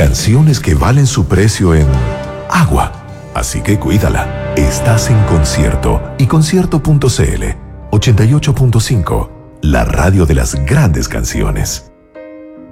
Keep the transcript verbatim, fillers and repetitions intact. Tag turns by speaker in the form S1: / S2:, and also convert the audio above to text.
S1: Canciones que valen su precio en agua. Así que cuídala. Estás en Concierto y concierto punto c l ochenta y ocho punto cinco, la radio de las grandes canciones.